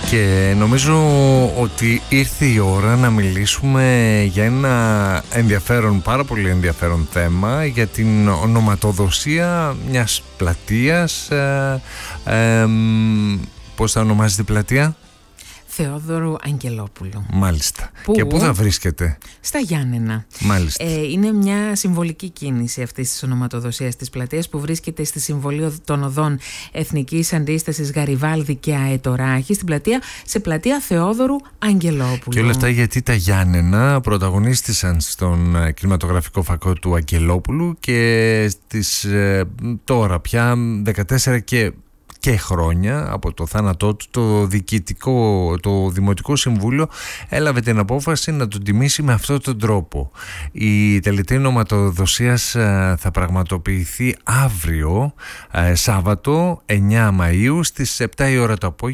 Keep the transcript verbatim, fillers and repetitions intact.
Και νομίζω ότι ήρθε η ώρα να μιλήσουμε για ένα ενδιαφέρον, πάρα πολύ ενδιαφέρον θέμα, για την ονοματοδοσία μιας πλατείας. ε, ε, Πώς θα ονομάζεται η πλατεία? Θεόδωρου Αγγελόπουλου. Μάλιστα. Πού? Και πού θα βρίσκεται? Στα Γιάννενα. Μάλιστα. Ε, είναι μια συμβολική κίνηση αυτής της ονοματοδοσίας της πλατείας, που βρίσκεται στη συμβολή των οδών Εθνικής Αντίστασης Γαριβάλδη και Αετοράχη, στην πλατεία, σε πλατεία Θεόδωρου Αγγελόπουλου. Και όλα αυτά γιατί τα Γιάννενα πρωταγωνίστησαν στον κινηματογραφικό φακό του Αγγελόπουλου και στις ε, τώρα πια δεκατέσσερα και και χρόνια από το θάνατό του, το διοικητικό, το Δημοτικό Συμβούλιο έλαβε την απόφαση να τον τιμήσει με αυτόν τον τρόπο. Η τελετή ονοματοδοσίας θα πραγματοποιηθεί αύριο, Σάββατο εννιά Μαΐου στις επτά η ώρα το απόγευμα